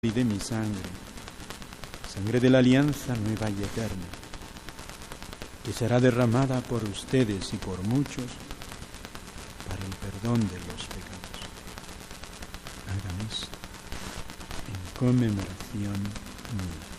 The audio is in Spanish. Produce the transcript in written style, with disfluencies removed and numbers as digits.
y de mi sangre, sangre de la alianza nueva y eterna, que será derramada por ustedes y por muchos para el perdón de los pecados. Hagan esto en conmemoración mía.